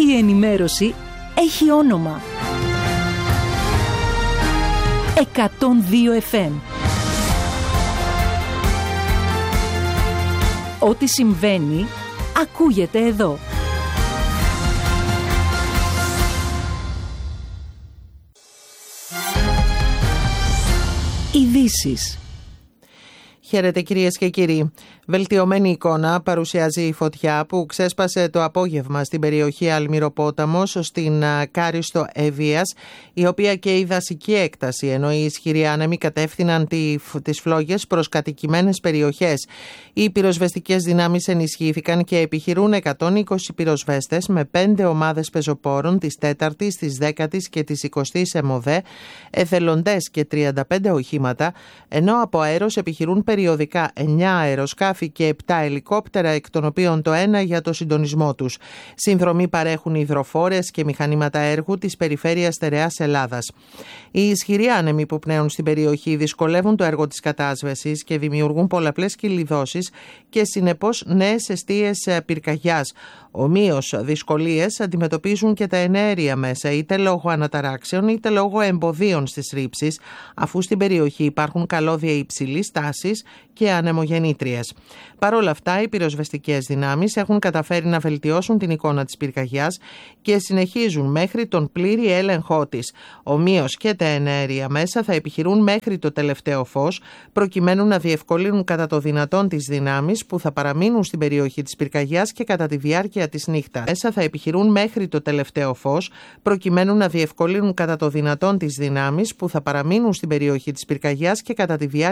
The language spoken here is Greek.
Η ενημέρωση έχει όνομα. 102 FM. Ό,τι συμβαίνει, ακούγεται εδώ. Ειδήσεις. Χαίρετε κυρίες και κύριοι. Βελτιωμένη εικόνα παρουσιάζει η φωτιά που ξέσπασε το απόγευμα στην περιοχή Αλμυροπόταμος στην Κάριστο Εβίας, η οποία και η δασική έκταση, ενώ οι ισχυροί άνεμοι κατεύθυναν τις φλόγες προς κατοικημένες περιοχές. Οι πυροσβεστικές δυνάμεις ενισχύθηκαν και επιχειρούν 120 πυροσβέστες με 5 ομάδες πεζοπόρων της 4ης, της 10ης και της 20ης ΕΜΟΔΕ, εθελοντές και 35 οχήματα, ενώ από αέρος επιχειρούν περιοδικά 9 αεροσκάφη και 7 ελικόπτερα, εκ των οποίων το ένα για το συντονισμό τους. Συνδρομή παρέχουν υδροφόρες και μηχανήματα έργου της περιφέρειας Στερεάς Ελλάδας. Οι ισχυροί άνεμοι που πνέουν στην περιοχή δυσκολεύουν το έργο της κατάσβεσης και δημιουργούν πολλαπλές κυλιδώσεις και συνεπώς νέες εστίες πυρκαγιάς. Ομοίως δυσκολίες αντιμετωπίζουν και τα εναέρια μέσα, είτε λόγω αναταράξεων είτε λόγω εμποδίων στις ρήψεις, αφού στην περιοχή υπάρχουν καλώδια υψηλής τάσης και ανεμογεννήτριες. Παρ' όλα αυτά, οι πυροσβεστικές δυνάμεις έχουν καταφέρει να βελτιώσουν την εικόνα της πυρκαγιάς και συνεχίζουν μέχρι τον πλήρη έλεγχό της. Ομοίως και τα εναέρια μέσα θα επιχειρούν μέχρι το τελευταίο φως, προκειμένου να διευκολύνουν κατά το δυνατόν τις δυνάμεις που θα παραμείνουν στην περιοχή της πυρκαγιάς και κατά τη διάρκεια της νύχτας. Μέσα θα επιχειρούν μέχρι το τελευταίο φως, προκειμένου να διευκολύνουν κατά το δυνατόν τις δυνάμεις που θα παραμείνουν στην περιοχή της πυρκαγιάς και κατά τη διάρκεια